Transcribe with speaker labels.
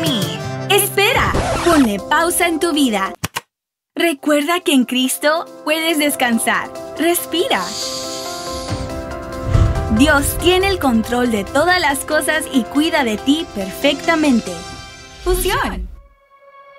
Speaker 1: mí. Espera, ponle pausa en tu vida. Recuerda que en Cristo puedes descansar. Respira. Dios tiene el control de todas las cosas y cuida de ti perfectamente. Fusión.